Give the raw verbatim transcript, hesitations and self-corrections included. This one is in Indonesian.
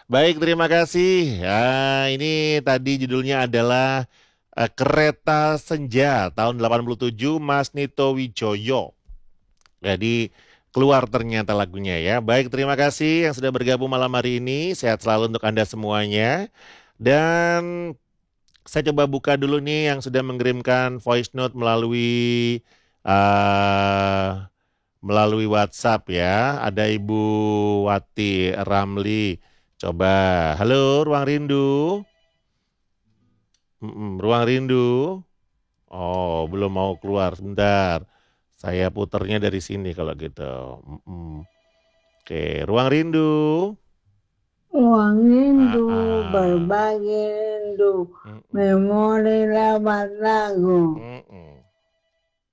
Baik, terima kasih. Ya, ini tadi judulnya adalah eh, Kereta Senja tahun delapan puluh tujuh Mas Nito Wijoyo. Jadi keluar ternyata lagunya ya. Baik, terima kasih yang sudah bergabung malam hari ini. Sehat selalu untuk Anda semuanya. Dan saya coba buka dulu nih yang sudah mengirimkan voice note melalui eh melalui WhatsApp ya. Ada Ibu Wati Ramli. Coba, halo Ruang Rindu. Mm-mm, Ruang Rindu. Oh, belum mau keluar. Sebentar. Saya puternya dari sini kalau gitu. Mm-mm. Oke, Ruang Rindu. Ruang Ah, rindu, ah. berbagi rindu, Mm-mm, memori lewat lagu. mm-mm.